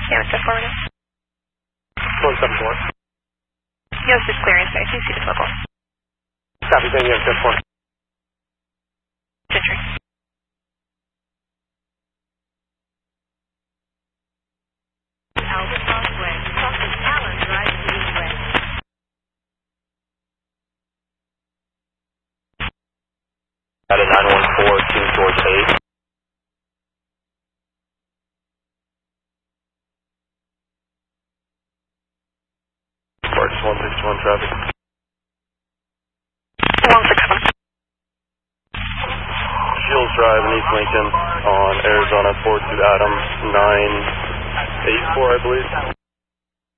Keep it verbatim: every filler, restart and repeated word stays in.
Yeah, it's forwarded. four seven four. Yes, it's clearance. I see the local. Copy, then yes, ten four. Gentry. Alpha Crossway. Crossing Allen Drive to the west. At a nine one four, King George eight. Parks one six one traffic. one six one. Shields Drive in East Lincoln on Arizona four two Adam nine eight four, I believe.